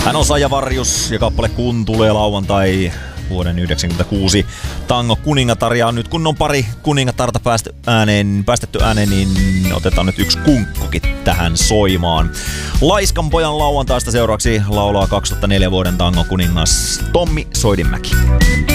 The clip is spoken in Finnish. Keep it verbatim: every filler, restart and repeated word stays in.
Hän on Saija Varjus ja kappale Kun tulee lauantai vuoden yhdeksänkymmentäkuusi Tango kuningatar. Ja nyt kun on pari kuningatarta päästy ääneen, päästetty ääneen, niin otetaan nyt yksi kunkkukin tähän soimaan. Laiskan pojan lauantaista seuraavaksi laulaa kaksituhattaneljä vuoden Tango kuningas Tommi Soidinmäki.